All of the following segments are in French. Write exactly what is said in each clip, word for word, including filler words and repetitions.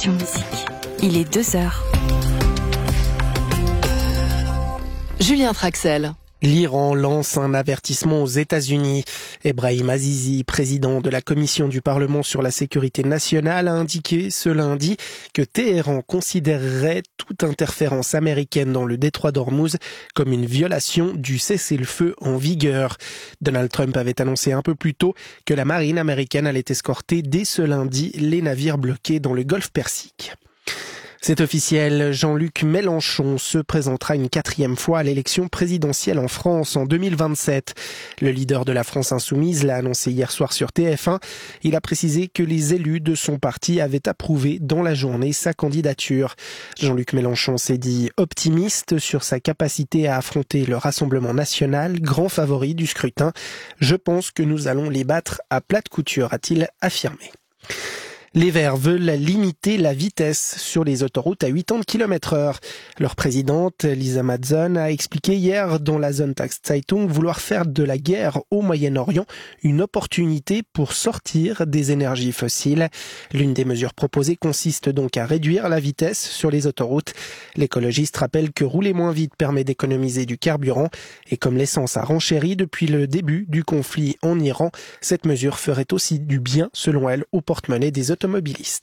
Option Musique. Il est deux heures. Julien Traxel. L'Iran lance un avertissement aux États-Unis. Ebrahim Azizi, président de la Commission du Parlement sur la sécurité nationale, a indiqué ce lundi que Téhéran considérerait toute interférence américaine dans le détroit d'Ormuz comme une violation du cessez-le-feu en vigueur. Donald Trump avait annoncé un peu plus tôt que la marine américaine allait escorter dès ce lundi les navires bloqués dans le golfe Persique. C'est officiel, Jean-Luc Mélenchon se présentera une quatrième fois à l'élection présidentielle en France en deux mille vingt-sept. Le leader de la France Insoumise l'a annoncé hier soir sur T F un. Il a précisé que les élus de son parti avaient approuvé dans la journée sa candidature. Jean-Luc Mélenchon s'est dit optimiste sur sa capacité à affronter le Rassemblement national, grand favori du scrutin. Je pense que nous allons les battre à plate couture, a-t-il affirmé. Les Verts veulent limiter la vitesse sur les autoroutes à quatre-vingts kilomètres heure. Leur présidente, Lisa Mazzone, a expliqué hier dans la Sonntagszeitung vouloir faire de la guerre au Moyen-Orient une opportunité pour sortir des énergies fossiles. L'une des mesures proposées consiste donc à réduire la vitesse sur les autoroutes. L'écologiste rappelle que rouler moins vite permet d'économiser du carburant et comme l'essence a renchéri depuis le début du conflit en Iran, cette mesure ferait aussi du bien, selon elle, au porte-monnaie des automobilistes.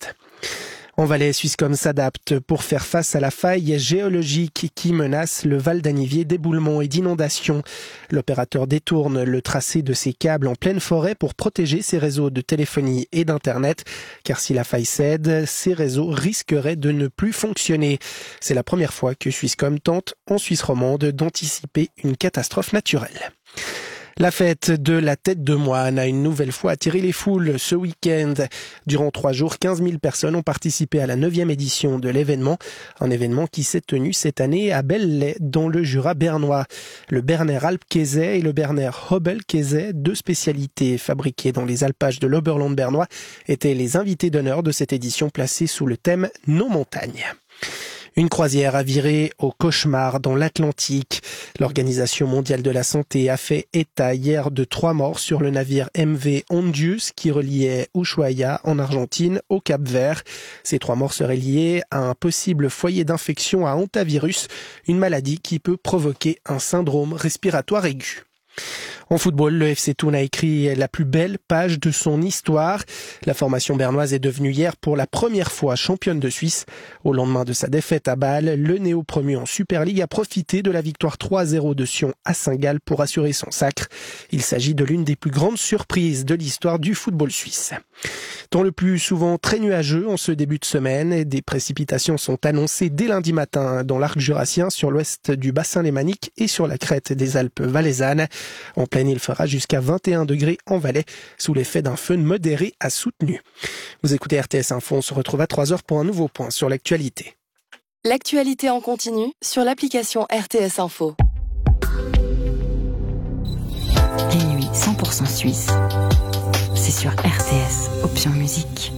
En Valais, Swisscom s'adapte pour faire face à la faille géologique qui menace le Val d'Anivier d'éboulements et d'inondations. L'opérateur détourne le tracé de ses câbles en pleine forêt pour protéger ses réseaux de téléphonie et d'internet, car si la faille cède, ces réseaux risqueraient de ne plus fonctionner. C'est la première fois que Swisscom tente, en Suisse romande, d'anticiper une catastrophe naturelle. La fête de la tête de moine a une nouvelle fois attiré les foules ce week-end. Durant trois jours, quinze mille personnes ont participé à la neuvième édition de l'événement, un événement qui s'est tenu cette année à Belley, dans le Jura bernois. Le Berner Alpkäse et le Berner Hobelkäse, deux spécialités fabriquées dans les alpages de l'Oberland bernois, étaient les invités d'honneur de cette édition placée sous le thème « Nos montagnes ». Une croisière a viré au cauchemar dans l'Atlantique. L'Organisation mondiale de la santé a fait état hier de trois morts sur le navire M V Hondius qui reliait Ushuaia en Argentine au Cap-Vert. Ces trois morts seraient liés à un possible foyer d'infection à hantavirus, une maladie qui peut provoquer un syndrome respiratoire aigu. En football, le F C Thun a écrit la plus belle page de son histoire. La formation bernoise est devenue hier pour la première fois championne de Suisse. Au lendemain de sa défaite à Bâle, le néo-promu en Super League a profité de la victoire trois à zéro de Sion à Saint-Gall pour assurer son sacre. Il s'agit de l'une des plus grandes surprises de l'histoire du football suisse. Temps le plus souvent très nuageux en ce début de semaine, des précipitations sont annoncées dès lundi matin dans l'arc jurassien, sur l'ouest du bassin lémanique et sur la crête des Alpes valaisannes. En pleine, il fera jusqu'à vingt et un degrés en Valais, sous l'effet d'un feu modéré à soutenu. Vous écoutez R T S Info, on se retrouve à trois heures pour un nouveau point sur l'actualité. L'actualité en continu sur l'application R T S Info. Les nuits cent pour cent suisse, c'est sur R T S, Option Musique.